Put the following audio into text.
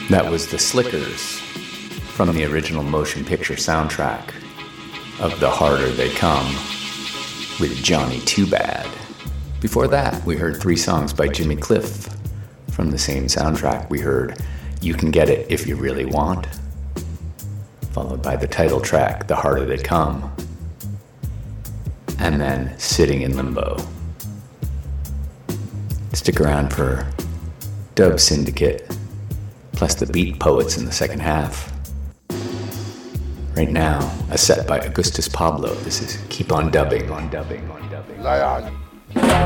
That was The Slickers from the original motion picture soundtrack of The Harder They Come with Johnny Too Bad. Before that, we heard 3 songs by Jimmy Cliff. From the same soundtrack, we heard You Can Get It If You Really Want, followed by the title track, The Harder They Come, and then Sitting in Limbo. Stick around for Dub Syndicate, plus the Beat Poets in the second half. Right now, a set by Augustus Pablo. This is Keep On Dubbing. Lion.